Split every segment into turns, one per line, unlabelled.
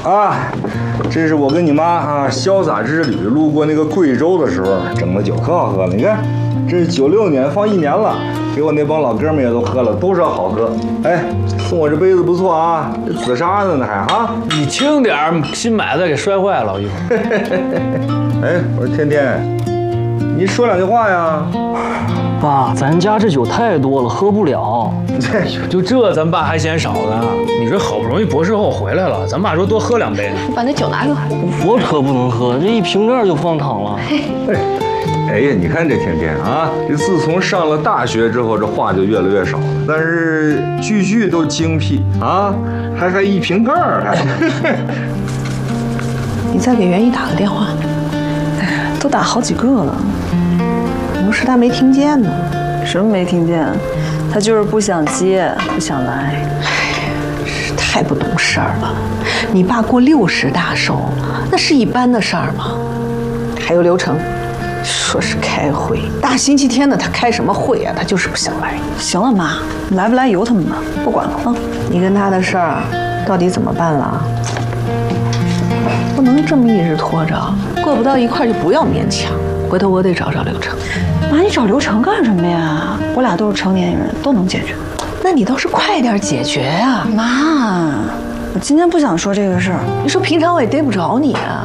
啊，这是我跟你妈啊潇洒之旅路过那个贵州的时候整的酒，可好喝了。你看，这是96年，放1年了，给我那帮老哥们也都喝了，都说好喝。哎，送我这杯子不错啊，这紫砂的呢还啊。
你轻点儿，新买的给摔坏了一会儿。
哎，我说天天，你说2句话呀。
爸，咱家这酒太多了，喝不了。
就这，咱爸还嫌少呢。你这好不容易博士后回来了，咱爸说多喝2杯呢。
你把那酒拿给我。
我可不能喝，这一瓶盖就放汤了。
哎呀，你看这天天啊，这自从上了大学之后，这话就越来越少了，但是句句都精辟啊，还一瓶盖儿还。
你再给袁毅打个电话。
哎呀，都打好几个了。
可能是他没听见呢。
什么没听见？他就是不想接，不想来。
是太不懂事儿了。你爸过60大寿，那是一般的事儿吗？还有刘成，说是开会，大星期天的他开什么会啊？他就是不想来。
行了，妈，来不来由他们吧，不管了啊。
你跟他的事儿到底怎么办了？不能这么一直拖着，过不到一块就不要勉强。回头我得找刘成。
妈，你找刘成干什么呀？我俩都是成年人，都能解决。
那你倒是快点解决啊！
妈，我今天不想说这个事儿。
你说平常我也逮不着你啊。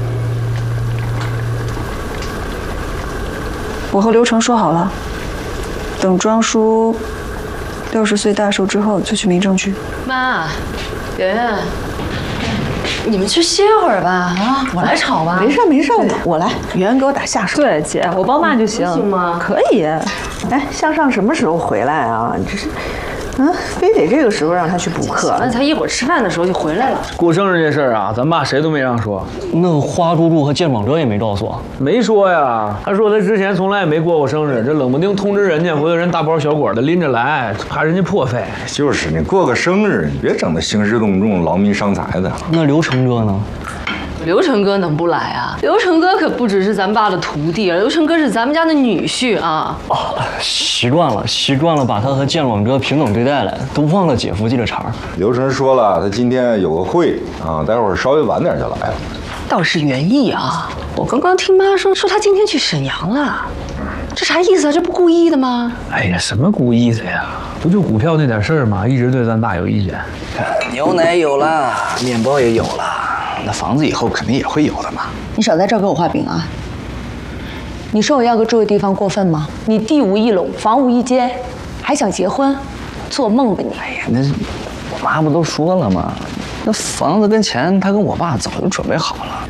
我和刘成说好了，等庄叔60岁大寿之后就去民政局。
妈，圆圆，你们去歇会儿吧，啊，我来炒吧。
没事没事，我来。圆圆给我打下手。
对，姐，我帮妈就行。
行吗？
可以。哎，向上什么时候回来啊？你这是，非得这个时候让他去补课。
那才一会儿吃饭的时候就回来了。
过生日这事儿啊，咱爸谁都没让说。
那花猪猪和健壮哲也没告诉我。
没说呀，他说他之前从来也没过过生日，这冷不丁通知人家，回头人大包小裹的拎着来，怕人家破费。
就是你过个生日，你别整得兴师动众、劳民伤财的。
那刘成哥呢？
刘成哥能不来啊？刘成哥可不只是咱爸的徒弟，刘成哥是咱们家的女婿啊！
哦，习惯了，把他和健壮哥平等对待了，都忘了姐夫这个茬儿。
刘成说了，他今天有个会啊，待会儿稍微晚点就来了。
倒是袁毅啊，
我刚刚听妈说他今天去沈阳了，这啥意思啊？这不故意的吗？
哎呀，什么故意的呀？不就股票那点事儿吗？一直对咱爸有意见。
牛奶有了，面包也有了，那房子以后肯定也会有的嘛。
你少在这儿给我画饼啊！你说我要个住的地方过分吗？你地无一垄，房无一间，还想结婚？做梦吧你！
哎呀，那我妈不都说了吗？那房子跟钱，她跟我爸早就准备好了。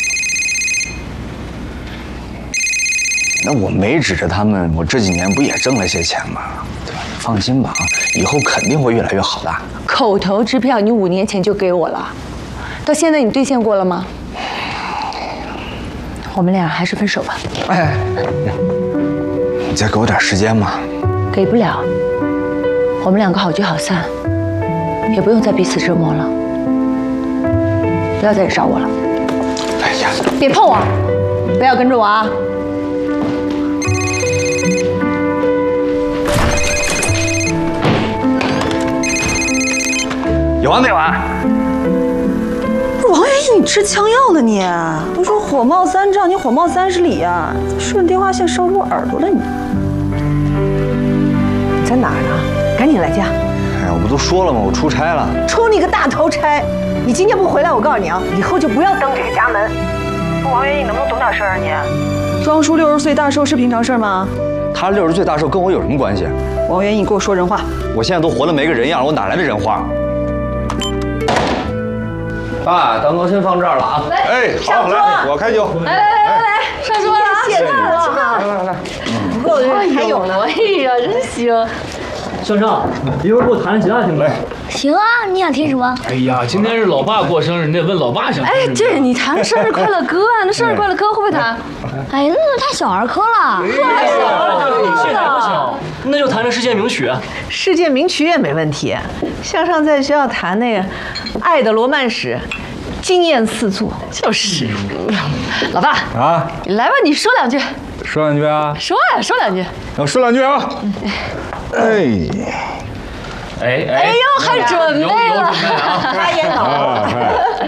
那我没指着他们，我这几年不也挣了些钱吗？对吧？你放心吧啊，以后肯定会越来越好的。
口头支票你5年前就给我了，到现在你兑现过了吗？我们俩还是分手吧。
哎，你再给我点时间嘛。
给不了，我们两个好聚好散，也不用再彼此折磨了。不要再找我了。
哎呀，
别碰我，不要跟着我啊！
有完没完？
王元义，你吃枪药了你？都说火冒3丈，你火冒30里呀！顺着电话线烧出耳朵了你。
你在哪儿呢？赶紧来家！
哎呀，我不都说了吗？我出差了。
出你个大头差！你今天不回来，我告诉你啊，以后就不要登这个家门。
王元义，能不能懂点事儿啊你？庄叔60岁大寿是平常事儿吗？
他60岁大寿跟我有什么关系？
王元义，给我说人话。
我现在都活得没个人样，我哪来的人话？爸，蛋糕先放这儿了啊！
哎，好，来，我开酒。
来，上桌了啊！
谢谢了，
来。
够了，还有呢！哎呀，真行。
向上，一会儿给我弹吉他行不？
行啊，你想听什么？
哎呀，今天是老爸过生日，你得问老爸想听什么。
哎，这你弹个生日快乐歌啊？那生日快乐歌会不会弹？
哎，那太小儿科了。
太小
了，那就弹个世界名曲。
世界名曲也没问题。向上在学校弹那个《爱的罗曼史》，惊艳四座。
就是，老爸
啊，
你来吧，你说2句。
说2句啊？
说呀，说2句。
我说2句啊。
哎呦，还准备了，
发烟筒。